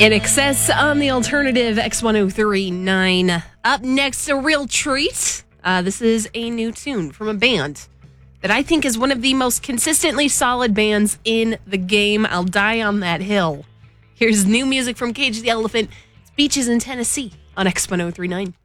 INXS on the alternative X1039. Up next, a real treat. This is a new tune from a band that I think is one of the most consistently solid bands in the game. I'll die on that hill. Here's new music from Cage the Elephant. It's Beaches in Tennessee on X1039.